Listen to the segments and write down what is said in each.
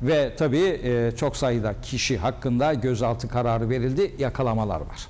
Ve tabii çok sayıda kişi hakkında gözaltı kararı verildi, yakalamalar var.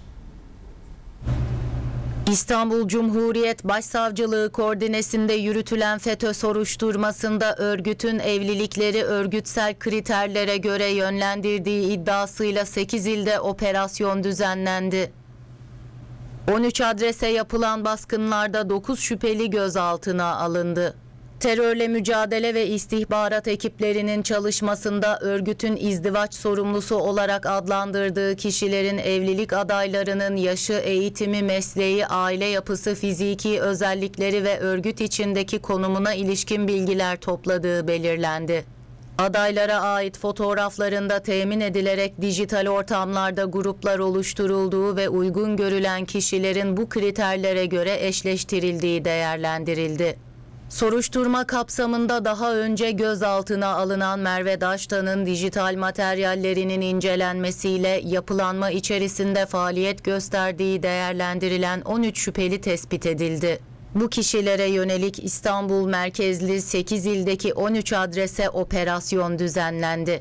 İstanbul Cumhuriyet Başsavcılığı koordinesinde yürütülen FETÖ soruşturmasında örgütün evlilikleri örgütsel kriterlere göre yönlendirdiği iddiasıyla 8 ilde operasyon düzenlendi. 13 adrese yapılan baskınlarda 9 şüpheli gözaltına alındı. Terörle mücadele ve istihbarat ekiplerinin çalışmasında örgütün izdivaç sorumlusu olarak adlandırdığı kişilerin evlilik adaylarının yaşı, eğitimi, mesleği, aile yapısı, fiziki özellikleri ve örgüt içindeki konumuna ilişkin bilgiler topladığı belirlendi. Adaylara ait fotoğraflarında temin edilerek dijital ortamlarda gruplar oluşturulduğu ve uygun görülen kişilerin bu kriterlere göre eşleştirildiği değerlendirildi. Soruşturma kapsamında daha önce gözaltına alınan Merve Daştan'ın dijital materyallerinin incelenmesiyle yapılanma içerisinde faaliyet gösterdiği değerlendirilen 13 şüpheli tespit edildi. Bu kişilere yönelik İstanbul merkezli 8 ildeki 13 adrese operasyon düzenlendi.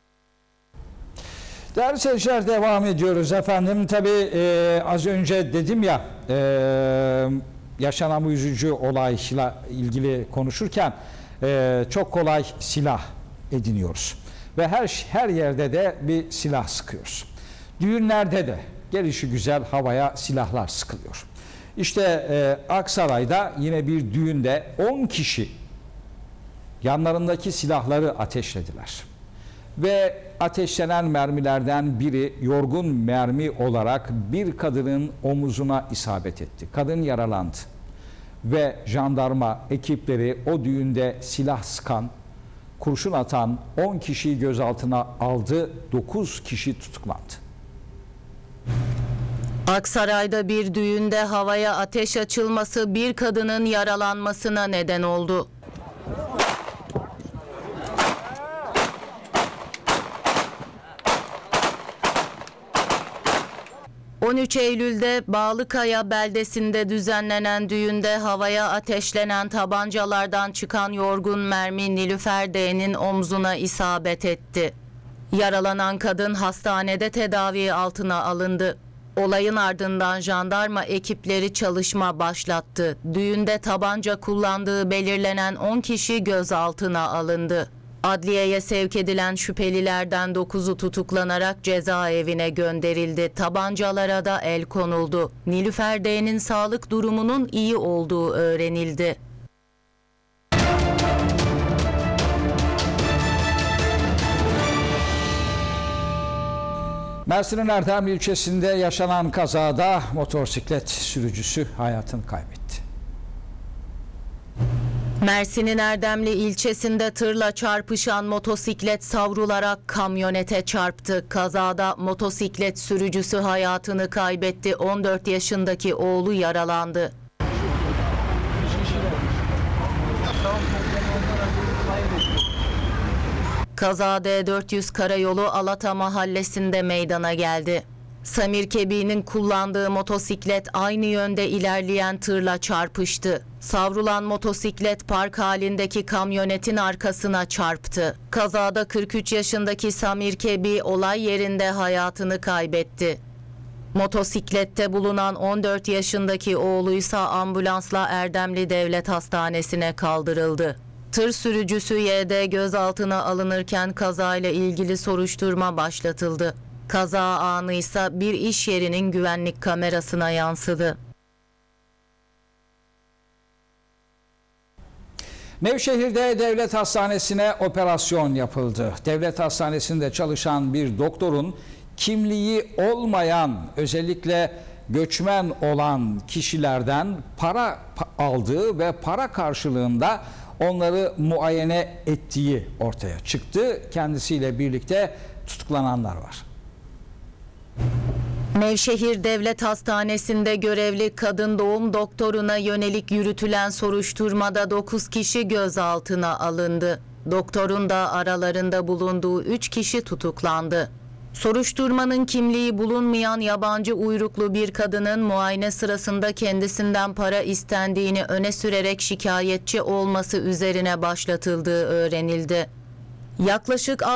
Değerli seyirciler, devam ediyoruz efendim. Tabii az önce dedim ya, yaşanan bu üzücü olayla ilgili konuşurken çok kolay silah ediniyoruz. Ve her yerde de bir silah sıkıyoruz. Düğünlerde de gelişigüzel havaya silahlar sıkılıyor. İşte Aksaray'da yine bir düğünde 10 kişi yanlarındaki silahları ateşlediler. Ve ateşlenen mermilerden biri yorgun mermi olarak bir kadının omuzuna isabet etti. Kadın yaralandı. Ve jandarma ekipleri o düğünde silah sıkan, kurşun atan 10 kişiyi gözaltına aldı. 9 kişi tutuklandı. Aksaray'da bir düğünde havaya ateş açılması bir kadının yaralanmasına neden oldu. 13 Eylül'de Bağlıkaya beldesinde düzenlenen düğünde havaya ateşlenen tabancalardan çıkan yorgun mermi Nilüfer D'nin omzuna isabet etti. Yaralanan kadın hastanede tedavi altına alındı. Olayın ardından jandarma ekipleri çalışma başlattı. Düğünde tabanca kullandığı belirlenen 10 kişi gözaltına alındı. Adliyeye sevk edilen şüphelilerden 9'u tutuklanarak cezaevine gönderildi. Tabancalara da el konuldu. Nilüfer D'nin sağlık durumunun iyi olduğu öğrenildi. Mersin'in Erdemli ilçesinde yaşanan kazada motosiklet sürücüsü hayatını kaybetti. Mersin'in Erdemli ilçesinde tırla çarpışan motosiklet savrularak kamyonete çarptı. Kazada motosiklet sürücüsü hayatını kaybetti. 14 yaşındaki oğlu yaralandı. Kaza D400 Karayolu Alata mahallesinde meydana geldi. Samir Kebi'nin kullandığı motosiklet aynı yönde ilerleyen tırla çarpıştı. Savrulan motosiklet park halindeki kamyonetin arkasına çarptı. Kazada 43 yaşındaki Samir Kebi olay yerinde hayatını kaybetti. Motosiklette bulunan 14 yaşındaki oğluysa ambulansla Erdemli Devlet Hastanesi'ne kaldırıldı. Tır sürücüsü YD gözaltına alınırken kazayla ilgili soruşturma başlatıldı. Kaza anı ise bir iş yerinin güvenlik kamerasına yansıdı. Nevşehir'de devlet hastanesine operasyon yapıldı. Devlet hastanesinde çalışan bir doktorun kimliği olmayan, özellikle göçmen olan kişilerden para aldığı ve para karşılığında onları muayene ettiği ortaya çıktı. Kendisiyle birlikte tutuklananlar var. Nevşehir Devlet Hastanesi'nde görevli kadın doğum doktoruna yönelik yürütülen soruşturmada 9 kişi gözaltına alındı. Doktorun da aralarında bulunduğu 3 kişi tutuklandı. Soruşturmanın kimliği bulunmayan yabancı uyruklu bir kadının muayene sırasında kendisinden para istendiğini öne sürerek şikayetçi olması üzerine başlatıldığı öğrenildi. Yaklaşık